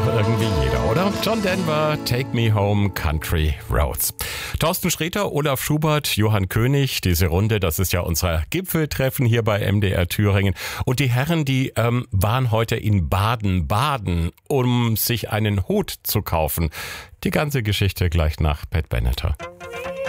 doch irgendwie jeder, oder? John Denver, Take Me Home, Country Roads. Thorsten Sträter, Olaf Schubert, Johann König, diese Runde, das ist ja unser Gipfeltreffen hier bei MDR Thüringen. Und die Herren, die waren heute in Baden-Baden, um sich einen Hut zu kaufen. Die ganze Geschichte gleich nach Pat Benatar.